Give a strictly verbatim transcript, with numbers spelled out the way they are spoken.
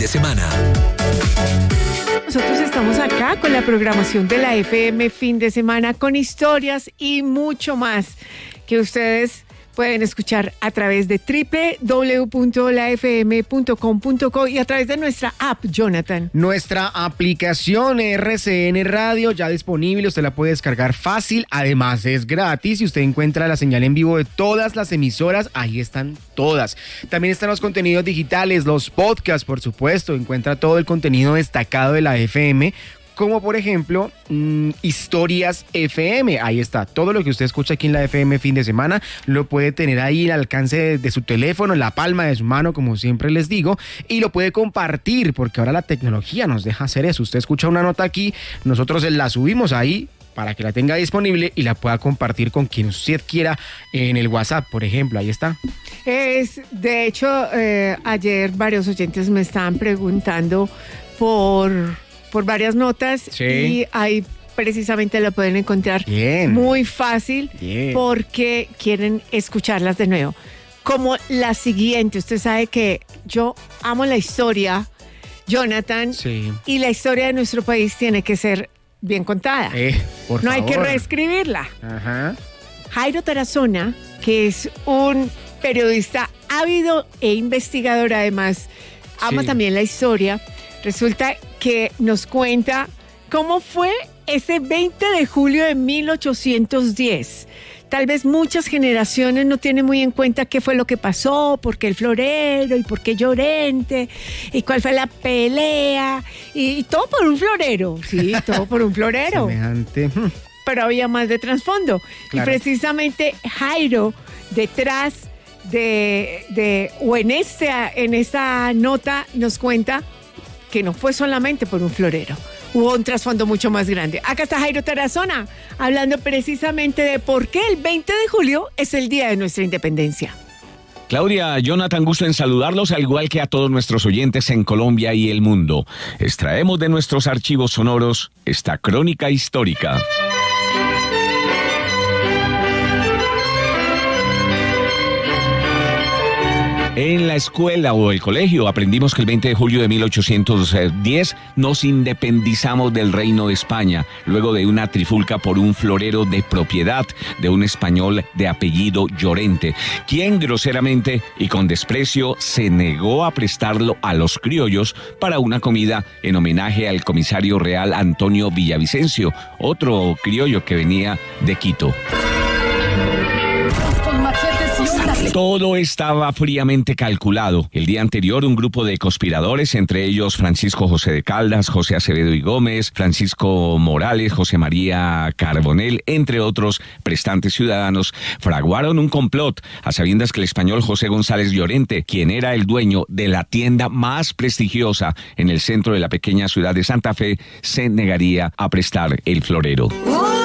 de semana. Nosotros estamos acá con la programación de la F M fin de semana con historias y mucho más que ustedes pueden escuchar a través de doble u doble u doble u punto la f m punto com punto co y a través de nuestra app, Jonathan. Nuestra aplicación R C N Radio ya disponible, usted la puede descargar fácil, además es gratis y usted encuentra la señal en vivo de todas las emisoras, ahí están todas. También están los contenidos digitales, los podcasts, por supuesto, encuentra todo el contenido destacado de la F M, como por ejemplo, mmm, Historias F M. Ahí está, todo lo que usted escucha aquí en la F M fin de semana lo puede tener ahí al alcance de, de su teléfono, en la palma de su mano, como siempre les digo, y lo puede compartir, porque ahora la tecnología nos deja hacer eso. Usted escucha una nota aquí, nosotros la subimos ahí para que la tenga disponible y la pueda compartir con quien usted quiera en el WhatsApp, por ejemplo. Ahí está. Es, de hecho, eh, ayer varios oyentes me estaban preguntando por... por varias notas, sí. Y ahí precisamente la pueden encontrar Bien. muy fácil Bien. porque quieren escucharlas de nuevo. Como la siguiente, usted sabe que yo amo la historia, Jonathan, sí. y la historia de nuestro país tiene que ser bien contada. Eh, por no favor. hay que reescribirla. Ajá. Jairo Tarazona, que es un periodista ávido e investigador, además, ama sí. también la historia. Resulta que nos cuenta cómo fue ese veinte de julio de mil ochocientos diez. Tal vez muchas generaciones no tienen muy en cuenta qué fue lo que pasó, por qué el florero y por qué Llorente y cuál fue la pelea y, y todo por un florero, sí, todo por un florero. Semejante. Pero había más de trasfondo. Claro. Y precisamente Jairo, detrás de, de o en esta, en esta nota nos cuenta que no fue solamente por un florero, hubo un trasfondo mucho más grande. Acá está Jairo Tarazona, hablando precisamente de por qué el veinte de julio es el día de nuestra independencia. Claudia, Jonathan, gusto en saludarlos, al igual que a todos nuestros oyentes en Colombia y el mundo. Extraemos de nuestros archivos sonoros esta crónica histórica. En la escuela o el colegio aprendimos que el veinte de julio de mil ochocientos diez nos independizamos del Reino de España, luego de una trifulca por un florero de propiedad de un español de apellido Llorente, quien groseramente y con desprecio se negó a prestarlo a los criollos para una comida en homenaje al comisario real Antonio Villavicencio, otro criollo que venía de Quito. Todo estaba fríamente calculado. El día anterior, un grupo de conspiradores, entre ellos Francisco José de Caldas, José Acevedo y Gómez, Francisco Morales, José María Carbonell, entre otros prestantes ciudadanos, fraguaron un complot a sabiendas que el español José González Llorente, quien era el dueño de la tienda más prestigiosa en el centro de la pequeña ciudad de Santa Fe, se negaría a prestar el florero.